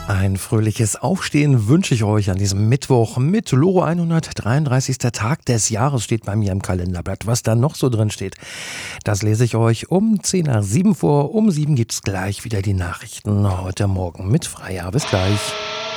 Ein fröhliches Aufstehen wünsche ich euch an diesem Mittwoch mit Loro 133. Tag des Jahres steht bei mir im Kalenderblatt. Was da noch so drin steht, das lese ich euch um 10 nach 7 vor. Um 7 gibt's gleich wieder die Nachrichten. Heute Morgen mit Freya. Bis gleich.